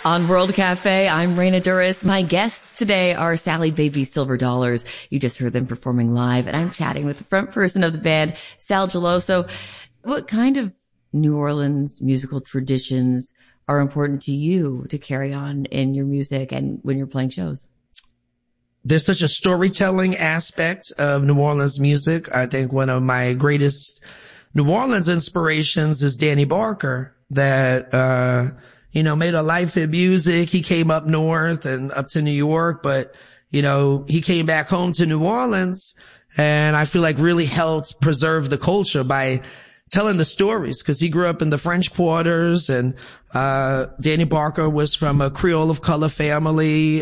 On World Cafe, I'm Raina Duras. My guests today are Sally Baby Silver Dollars. You just heard them performing live, and I'm chatting with the front person of the band, Sal Geloso. What kind of New Orleans musical traditions are important to you to carry on in your music and when you're playing shows? There's such a storytelling aspect of New Orleans music. I think one of my greatest New Orleans inspirations is Danny Barker, that, made a life in music. He came up north and up to New York, but, he came back home to New Orleans, and I feel like really helped preserve the culture by telling the stories, because he grew up in the French Quarters, and Danny Barker was from a Creole of color family,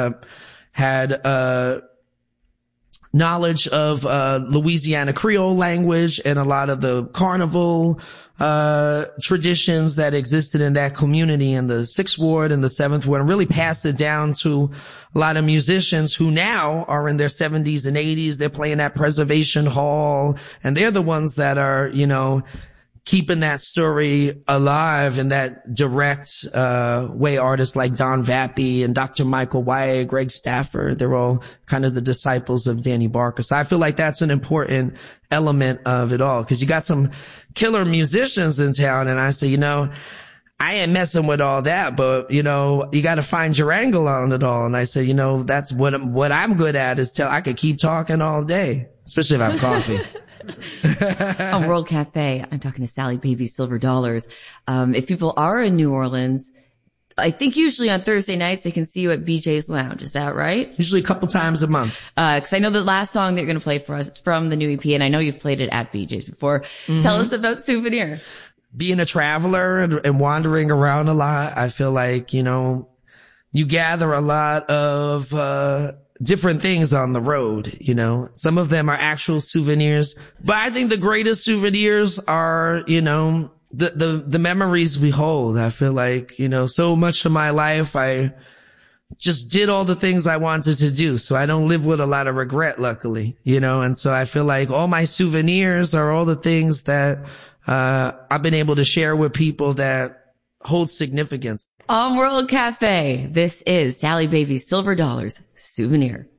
had knowledge of Louisiana Creole language and a lot of the carnival traditions that existed in that community in the 6th Ward and the 7th Ward, and really passed it down to a lot of musicians who now are in their 70s and 80s. They're playing at Preservation Hall, and they're the ones that are, keeping that story alive in that direct way. Artists like Don Vappy and Dr. Michael White, Greg Stafford, they're all kind of the disciples of Danny Barker. So I feel like that's an important element of it all, because you got some killer musicians in town, and I say, I ain't messing with all that, but, you got to find your angle on it all. And I say, that's what I'm good at is I could keep talking all day, especially if I have coffee. On World Cafe, I'm talking to Sally Baby Silver Dollars. If people are in New Orleans, I think usually on Thursday nights they can see you at BJ's Lounge. Is that right? Usually a couple times a month. Cause I know the last song that you're going to play for us, it's from the new EP, and I know you've played it at BJ's before. Mm-hmm. Tell us about Souvenir. Being a traveler and wandering around a lot, I feel like, you gather a lot of, different things on the road, some of them are actual souvenirs, but I think the greatest souvenirs are, the memories we hold. I feel like, so much of my life, I just did all the things I wanted to do. So I don't live with a lot of regret, luckily, and so I feel like all my souvenirs are all the things that, I've been able to share with people that hold significance. On World Cafe, this is Sally Baby Silver Dollars Souvenir.